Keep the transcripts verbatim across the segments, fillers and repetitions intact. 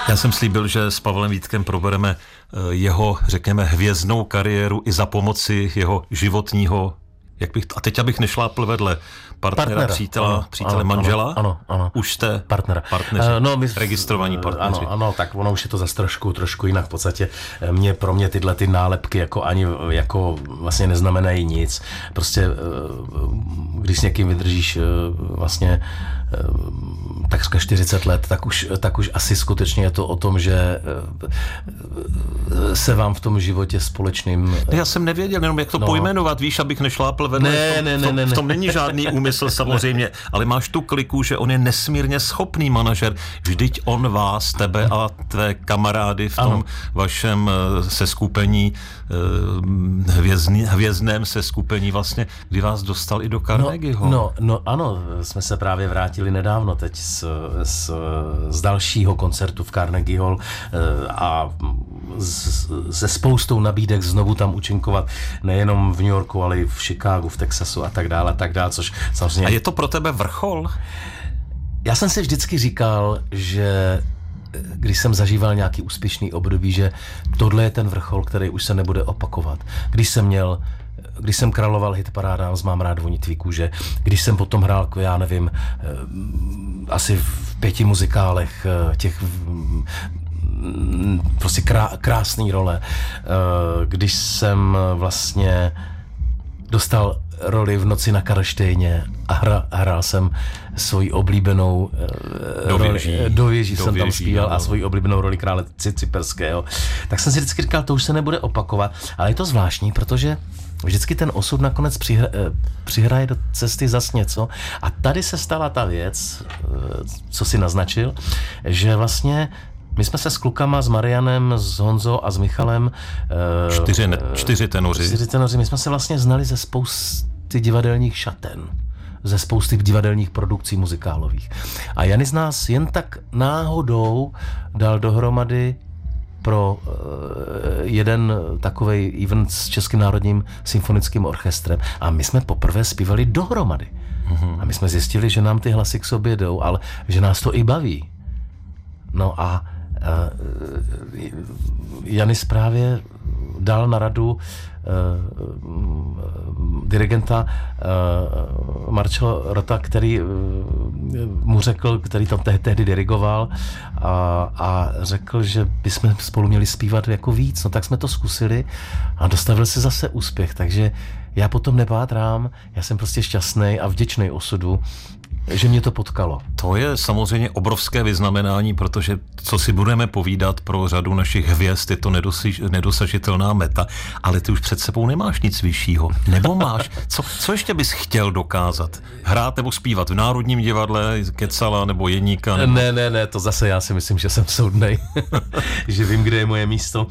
Já jsem slíbil, že s Pavlem Vítkem probereme jeho, řekněme, hvězdnou kariéru i za pomoci jeho životního, jak bych, a teď abych nešlápl vedle, partnera, partnera přítela, ano, přítele ano, manžela. Ano, ano. Už jste partnera. partneři, uh, no, my, registrovaní partneři. Ano, ano, tak ono už je to zase trošku, trošku jinak. V podstatě mě, pro mě tyhle ty nálepky jako ani jako vlastně neznamenají nic. Prostě když s někým vydržíš vlastně takřka čtyřicet let, tak už, tak už asi skutečně je to o tom, že se vám v tom životě společným... Já jsem nevěděl, jenom jak to no. pojmenovat, víš, abych nešlápl vedle. Ne, v tom, ne, v tom, ne, ne. v tom není žádný úmysl samozřejmě, ale máš tu kliku, že on je nesmírně schopný manažer. Vždyť on vás, tebe a tvé kamarády v tom ano. vašem seskupení, hvězdný, hvězdném seskupení vlastně, kdy vás dostal i do Carnegieho. No, no, no ano, jsme se právě vrátili nedávno teď z, z, z dalšího koncertu v Carnegie Hall a se spoustou nabídek znovu tam účinkovat, nejenom v New Yorku, ale i v Chicagu, v Texasu a tak dále, a tak dále, což samozřejmě... A je to pro tebe vrchol? Já jsem si vždycky říkal, že když jsem zažíval nějaký úspěšný období, že tohle je ten vrchol, který už se nebude opakovat. Když jsem měl Když jsem královal hitparádám s Mám rád voní tvý kůže, když jsem potom hrál, já nevím, asi v pěti muzikálech těch prostě krá, krásný role, když jsem vlastně dostal roli v Noci na Karlštejně a hra, hrál jsem svoji oblíbenou do roli, věží, do věží do jsem věží, tam zpíval no. a svoji oblíbenou roli krále Ciperského. Tak jsem si vždycky říkal, to už se nebude opakovat, ale je to zvláštní, protože vždycky ten osud nakonec přihra, přihraje do cesty zas něco. A tady se stala ta věc, co si naznačil, že vlastně my jsme se s klukama, s Marianem, s Honzou a s Michalem... Čtyři, ne, čtyři tenoři. Čtyři tenoři. My jsme se vlastně znali ze spousty divadelních šaten. Ze spousty divadelních produkcí muzikálových. A Janis nás jen tak náhodou dal dohromady pro uh, jeden takovej event s Českým národním symfonickým orchestrem a my jsme poprvé zpívali dohromady. Mm-hmm. A my jsme zjistili, že nám ty hlasy k sobě jdou, ale že nás to i baví. No a uh, Janis právě dal na radu uh, dirigenta uh, Marcello Rota, který uh, mu řekl, který tam te- tehdy dirigoval a, a řekl, že bychom spolu měli zpívat jako víc. No tak jsme to zkusili a dostavil se zase úspěch, takže já potom nepátrám, já jsem prostě šťastný a vděčný osudu, že mě to potkalo. To je samozřejmě obrovské vyznamenání, protože co si budeme povídat, pro řadu našich hvězd je to nedosi, nedosažitelná meta, ale ty už před sebou nemáš nic vyššího. Nebo máš? Co, co ještě bys chtěl dokázat? Hrát nebo zpívat v Národním divadle, Kecala nebo Jeníka? Nebo... Ne, ne, ne, to zase já si myslím, že jsem soudnej, že vím, kde je moje místo.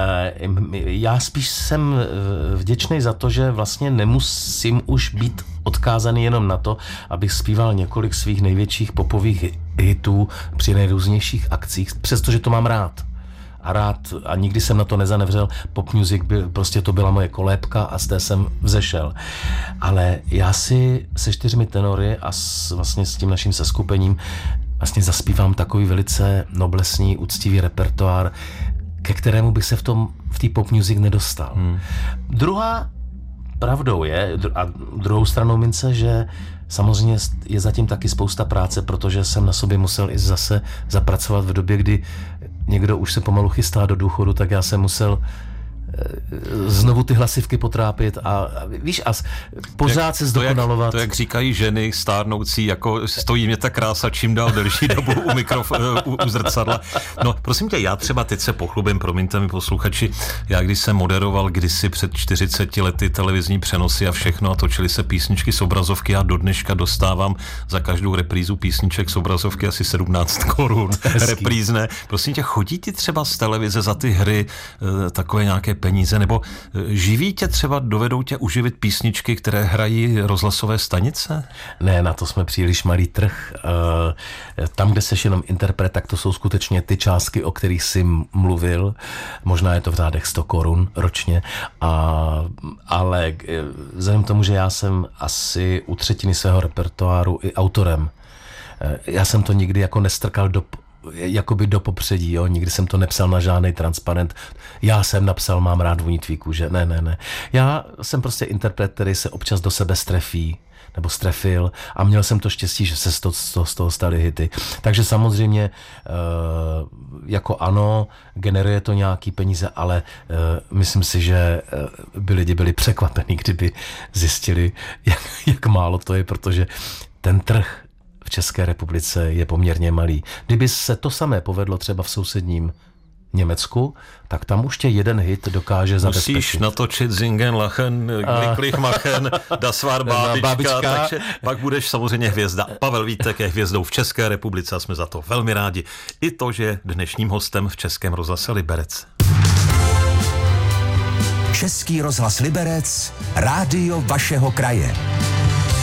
Já spíš jsem vděčný za to, že vlastně nemusím už být odkázaný jenom na to, abych zpíval několik svých největších popových hitů při nejrůznějších akcích, přestože to mám rád. A rád, a nikdy jsem na to nezanevřel, pop music, byl, prostě to byla moje kolébka a z té jsem vzešel. Ale já si se čtyřmi tenory a s, vlastně s tím naším seskupením vlastně zaspívám takový velice noblesní, úctivý repertoár, ke kterému bych se v tom, v té pop music nedostal. Hmm. Druhá pravdou je, a druhou stranou mince, že samozřejmě je zatím taky spousta práce, protože jsem na sobě musel i zase zapracovat v době, kdy někdo už se pomalu chystá do důchodu, tak já jsem musel znovu ty hlasivky potrápit a, a víš, a pořád jak, se zdokonalovat. To, jak, to, jak říkají ženy stárnoucí, jako stojí mě ta krása čím dál delší dobu u, mikrof, u, u zrcadla. No, prosím tě, já třeba teď se pochlubím, promiňte mi posluchači, já když jsem moderoval kdysi před čtyřiceti lety televizní přenosy a všechno a točily se písničky z obrazovky, já do dneška dostávám za každou reprízu písniček z obrazovky asi sedmnáct korun. Reprízne. Prosím tě, chodí ti třeba z televize za ty hry takové nějaké peníze, nebo živí tě třeba, dovedou tě uživit písničky, které hrají rozhlasové stanice? Ne, na to jsme příliš malý trh. Tam, kde seš jenom interpret, tak to jsou skutečně ty částky, o kterých jsi mluvil. Možná je to v řádech sto korun ročně, a, ale vzhledem k tomu, že já jsem asi u třetiny svého repertoáru i autorem, já jsem to nikdy jako nestrkal do jakoby do popředí, jo, nikdy jsem to nepsal na žádný transparent. Já jsem napsal, mám rád voní tvý kůže, ne, ne, ne. Já jsem prostě interpret, který se občas do sebe strefí, nebo strefil a měl jsem to štěstí, že se z toho, z toho, z toho staly hity. Takže samozřejmě jako ano, generuje to nějaký peníze, ale myslím si, že by lidi byli překvapení, kdyby zjistili, jak, jak málo to je, protože ten trh v České republice je poměrně malý. Kdyby se to samé povedlo třeba v sousedním Německu, tak tam už tě jeden hit dokáže zabezpečit. Musíš natočit Singen, Lachen, Glücklich machen, Das war Bábička, Bábička, takže pak budeš samozřejmě hvězda. Pavel Vítek je hvězdou v České republice a jsme za to velmi rádi. I to, že je dnešním hostem v Českém rozhlase Liberec. Český rozhlas Liberec, rádio vašeho kraje.